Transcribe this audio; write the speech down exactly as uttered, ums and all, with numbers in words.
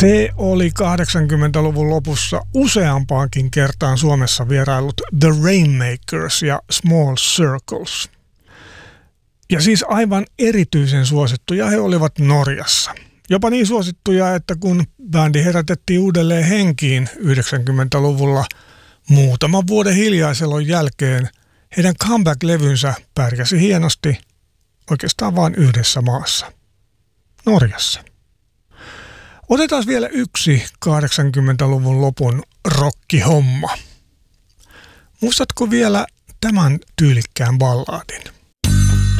Se oli kahdeksankymmentäluvun lopussa useampaankin kertaan Suomessa vierailut The Rainmakers ja Small Circles. Ja siis aivan erityisen suosittuja he olivat Norjassa. Jopa niin suosittuja, että kun bändi herätettiin uudelleen henkiin yhdeksänkymmentäluvulla muutaman vuoden hiljaiselon jälkeen, heidän comeback-levynsä pärjäsi hienosti oikeastaan vain yhdessä maassa, Norjassa. Otetaan vielä yksi kahdeksankymmentäluvun lopun rockihomma. Muistatko vielä tämän tyylikkään ballaadin?